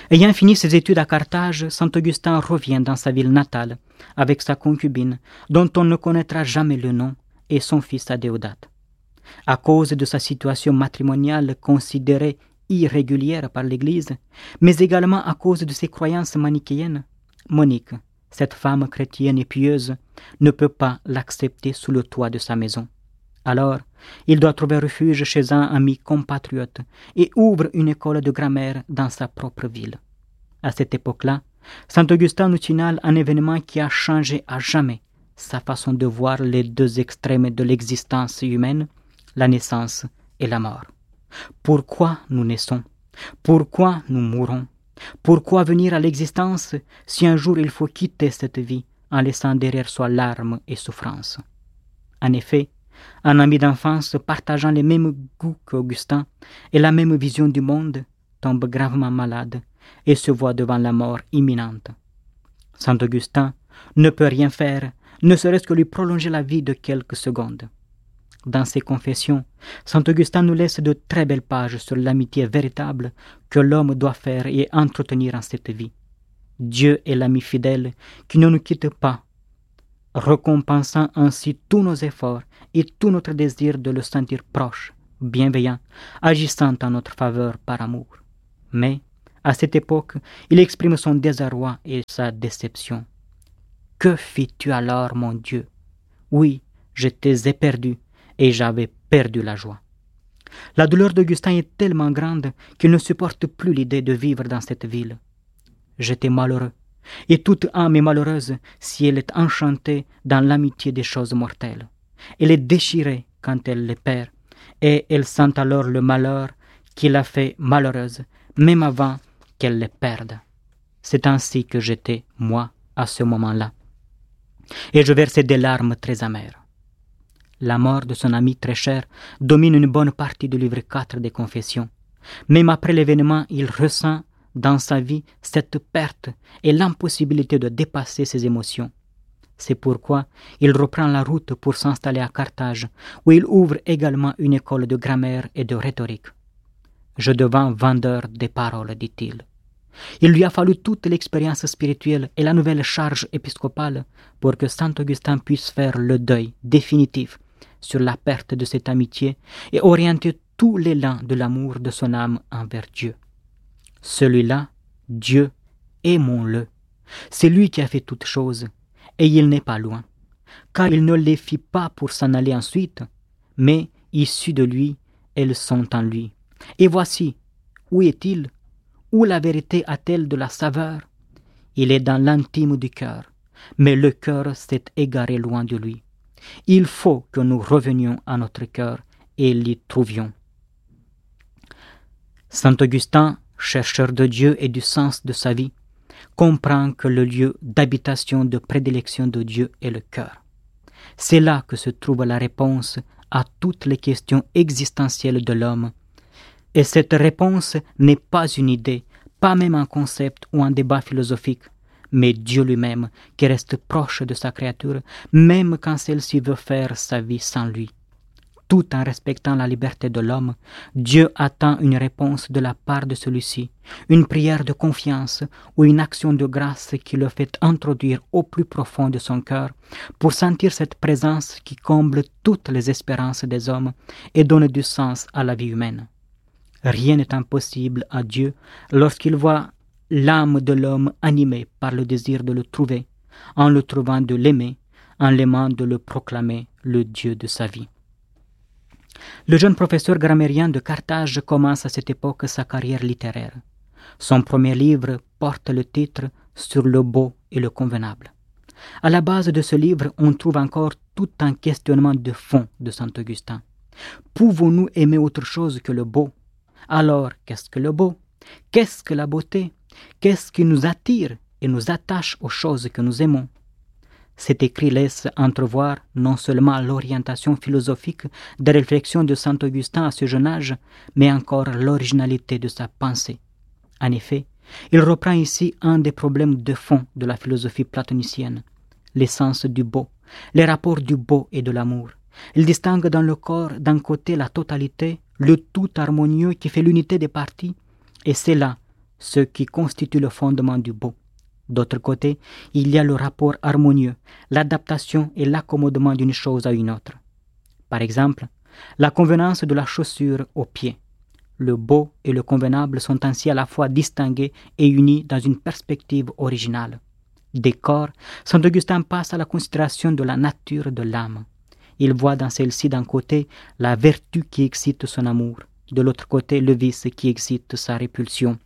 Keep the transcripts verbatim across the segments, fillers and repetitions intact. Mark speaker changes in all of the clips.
Speaker 1: Ayant fini ses études à Carthage, saint Augustin revient dans sa ville natale avec sa concubine, dont on ne connaîtra jamais le nom, et son fils Adéodat. À cause de sa situation matrimoniale considérée irrégulière par l'Église, mais également à cause de ses croyances manichéennes, Monique, cette femme chrétienne et pieuse, ne peut pas l'accepter sous le toit de sa maison. Alors, il doit trouver refuge chez un ami compatriote et ouvre une école de grammaire dans sa propre ville. À cette époque-là, saint Augustin nous signale un événement qui a changé à jamais sa façon de voir les deux extrêmes de l'existence humaine, la naissance et la mort. Pourquoi nous naissons? Pourquoi nous mourons? Pourquoi venir à l'existence si un jour il faut quitter cette vie en laissant derrière soi larmes et souffrances? En effet, un ami d'enfance partageant les mêmes goûts qu'Augustin et la même vision du monde tombe gravement malade et se voit devant la mort imminente. Saint Augustin ne peut rien faire, ne serait-ce que lui prolonger la vie de quelques secondes. Dans ses confessions, saint Augustin nous laisse de très belles pages sur l'amitié véritable que l'homme doit faire et entretenir en cette vie. Dieu est l'ami fidèle qui ne nous quitte pas, récompensant ainsi tous nos efforts et tout notre désir de le sentir proche, bienveillant, agissant en notre faveur par amour. Mais, à cette époque, il exprime son désarroi et sa déception. « Que fis-tu alors, mon Dieu? Oui, j'étais éperdu, et j'avais perdu la joie. » La douleur d'Augustin est tellement grande qu'il ne supporte plus l'idée de vivre dans cette ville. J'étais malheureux, et toute âme est malheureuse si elle est enchantée dans l'amitié des choses mortelles. Elle est déchirée quand elle les perd, et elle sent alors le malheur qui l'a fait malheureuse, même avant qu'elle les perde. C'est ainsi que j'étais, moi, à ce moment-là. Et je versais des larmes très amères. La mort de son ami très cher domine une bonne partie du livre quatre des Confessions. Même après l'événement, il ressent dans sa vie cette perte et l'impossibilité de dépasser ses émotions. C'est pourquoi il reprend la route pour s'installer à Carthage, où il ouvre également une école de grammaire et de rhétorique. « Je devins vendeur des paroles, dit-il. » Il lui a fallu toute l'expérience spirituelle et la nouvelle charge épiscopale pour que saint Augustin puisse faire le deuil définitif sur la perte de cette amitié et orienter tout l'élan de l'amour de son âme envers Dieu. Celui-là, Dieu, aimons-le. C'est lui qui a fait toutes choses, et il n'est pas loin, car il ne les fit pas pour s'en aller ensuite, mais issus de lui, elles sont en lui. Et voici, où est-il? Où la vérité a-t-elle de la saveur? Il est dans l'intime du cœur, mais le cœur s'est égaré loin de lui. Il faut que nous revenions à notre cœur et l'y trouvions. Saint Augustin, chercheur de Dieu et du sens de sa vie, comprend que le lieu d'habitation de prédilection de Dieu est le cœur. C'est là que se trouve la réponse à toutes les questions existentielles de l'homme. Et cette réponse n'est pas une idée, pas même un concept ou un débat philosophique, mais Dieu lui-même qui reste proche de sa créature, même quand celle-ci veut faire sa vie sans lui. Tout en respectant la liberté de l'homme, Dieu attend une réponse de la part de celui-ci, une prière de confiance ou une action de grâce qui le fait introduire au plus profond de son cœur pour sentir cette présence qui comble toutes les espérances des hommes et donne du sens à la vie humaine. Rien n'est impossible à Dieu lorsqu'il voit l'âme de l'homme animée par le désir de le trouver, en le trouvant de l'aimer, en l'aimant de le proclamer le Dieu de sa vie. Le jeune professeur grammairien de Carthage commence à cette époque sa carrière littéraire. Son premier livre porte le titre « Sur le beau et le convenable ». À la base de ce livre, on trouve encore tout un questionnement de fond de saint Augustin. Pouvons-nous aimer autre chose que le beau? Alors, qu'est-ce que le beau? Qu'est-ce que la beauté? Qu'est-ce qui nous attire et nous attache aux choses que nous aimons? Cet écrit laisse entrevoir non seulement l'orientation philosophique des réflexions de saint Augustin à ce jeune âge, mais encore l'originalité de sa pensée. En effet, il reprend ici un des problèmes de fond de la philosophie platonicienne, l'essence du beau, les rapports du beau et de l'amour. Il distingue dans le corps d'un côté la totalité, le tout harmonieux qui fait l'unité des parties, et c'est là ce qui constitue le fondement du beau. D'autre côté, il y a le rapport harmonieux, l'adaptation et l'accommodement d'une chose à une autre. Par exemple, la convenance de la chaussure au pied. Le beau et le convenable sont ainsi à la fois distingués et unis dans une perspective originale. Des corps, saint Augustin passe à la considération de la nature de l'âme. Il voit dans celle-ci d'un côté la vertu qui excite son amour, de l'autre côté le vice qui excite sa répulsion.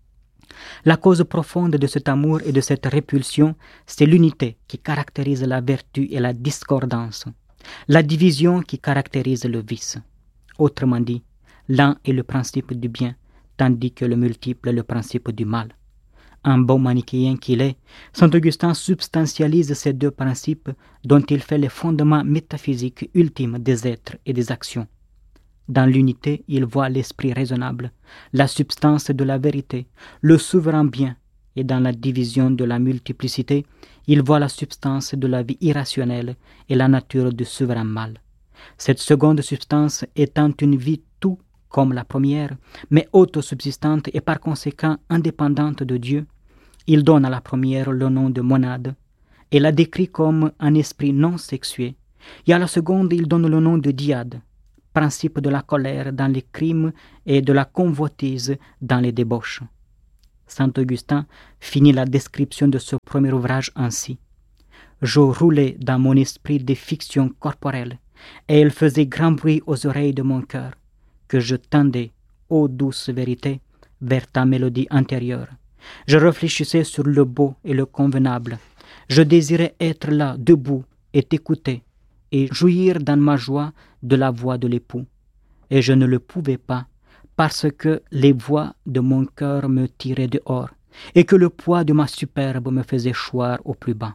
Speaker 1: La cause profonde de cet amour et de cette répulsion, c'est l'unité qui caractérise la vertu et la discordance, la division qui caractérise le vice. Autrement dit, l'un est le principe du bien, tandis que le multiple est le principe du mal. Un bon manichéen qu'il est, saint Augustin substantialise ces deux principes dont il fait les fondements métaphysiques ultimes des êtres et des actions. Dans l'unité, il voit l'esprit raisonnable, la substance de la vérité, le souverain bien, et dans la division de la multiplicité, il voit la substance de la vie irrationnelle et la nature du souverain mal. Cette seconde substance étant une vie tout comme la première, mais autosubsistante et par conséquent indépendante de Dieu, il donne à la première le nom de monade et la décrit comme un esprit non sexué, et à la seconde il donne le nom de dyade, principe de la colère dans les crimes et de la convoitise dans les débauches. Saint Augustin finit la description de ce premier ouvrage ainsi. « Je roulais dans mon esprit des fictions corporelles, et elles faisaient grand bruit aux oreilles de mon cœur, que je tendais, ô douce vérité, vers ta mélodie intérieure. Je réfléchissais sur le beau et le convenable. Je désirais être là, debout, et t'écouter, et jouir dans ma joie de la voix de l'époux. Et je ne le pouvais pas, parce que les voix de mon cœur me tiraient dehors, et que le poids de ma superbe me faisait choir au plus bas. »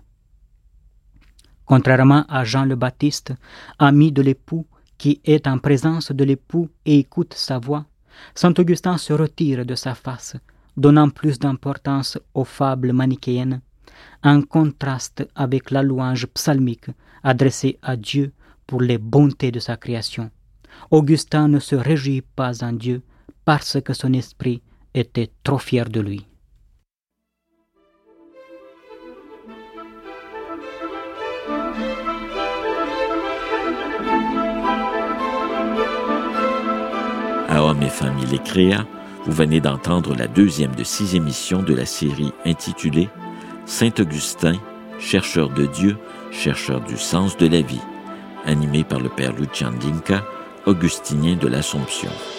Speaker 1: Contrairement à Jean le Baptiste, ami de l'époux, qui est en présence de l'époux et écoute sa voix, saint Augustin se retire de sa face, donnant plus d'importance aux fables manichéennes, en contraste avec la louange psalmique adressée à Dieu pour les bontés de sa création. Augustin ne se réjouit pas en Dieu parce que son esprit était trop fier de lui.
Speaker 2: À Hommes et Femmes, il les créa, vous venez d'entendre la deuxième de six émissions de la série intitulée Saint Augustin, chercheur de Dieu, chercheur du sens de la vie, animée par le père Lucian Dinka, augustinien de l'Assomption.